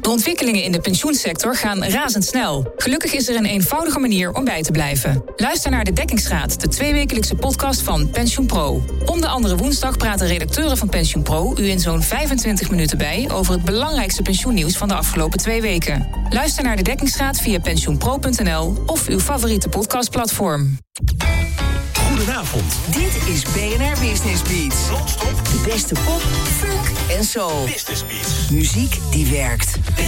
De ontwikkelingen in de pensioensector gaan razendsnel. Gelukkig is er een eenvoudige manier om bij te blijven. Luister naar De Dekkingsgraad, de 2-wekelijkse podcast van PensioenPro. Om de andere woensdag praten redacteuren van PensioenPro u in zo'n 25 minuten bij over het belangrijkste pensioennieuws van de afgelopen 2 weken. Luister naar De Dekkingsgraad via pensioenpro.nl of uw favoriete podcastplatform. Goedenavond. Dit is BNR Business Beats. Non-stop De beste pop, funk en soul. Business Beats. Muziek die werkt.